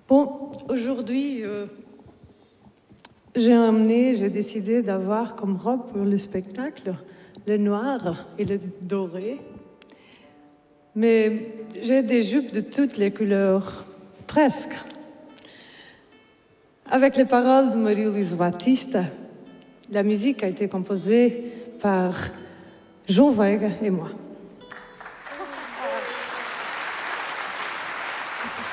Bon, aujourd'hui, j'ai décidé d'avoir comme robe pour le spectacle le noir et le doré. Mais j'ai des jupes de toutes les couleurs, presque. Avec les paroles de Maria-Luísa Batista, la musique a été composée par João Veiga et moi.